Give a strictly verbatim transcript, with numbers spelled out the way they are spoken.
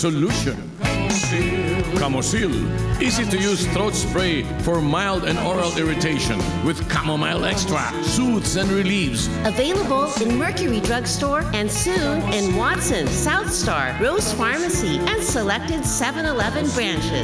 solution. Camosil, easy-to-use throat spray for mild and oral irritation with chamomile extract, soothes and relieves. Available in Mercury Drugstore and soon in Watson, South Star, Rose Pharmacy, and selected seven eleven branches.